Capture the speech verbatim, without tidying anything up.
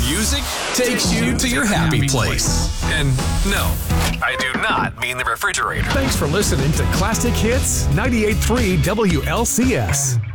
Music takes you to your happy place. And no, I do not mean the refrigerator. Thanks for listening to Classic Hits ninety-eight point three W L C S.